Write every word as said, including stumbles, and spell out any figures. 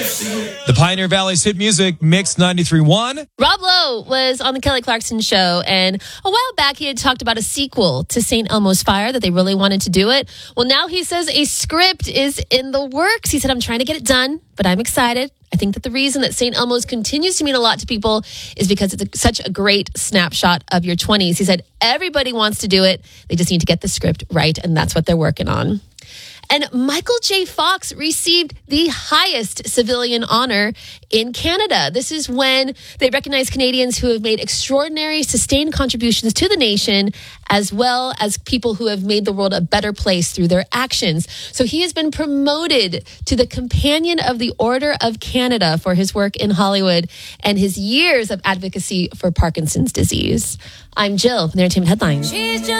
The Pioneer Valley's hit music, Mix ninety-three point one. Rob Lowe was on the Kelly Clarkson Show, and a while back he had talked about a sequel to Saint Elmo's Fire, that they really wanted to do it. Well, now he says a script is in the works. He said, I'm trying to get it done, but I'm excited. I think that the reason that Saint Elmo's continues to mean a lot to people is because it's a, such a great snapshot of your twenties. He said, everybody wants to do it. They just need to get the script right, and that's what they're working on. And Michael J. Fox received the highest civilian honor in Canada. This is when they recognize Canadians who have made extraordinary, sustained contributions to the nation, as well as people who have made the world a better place through their actions. So he has been promoted to the Companion of the Order of Canada for his work in Hollywood and his years of advocacy for Parkinson's disease. I'm Jill from the Entertainment Headlines.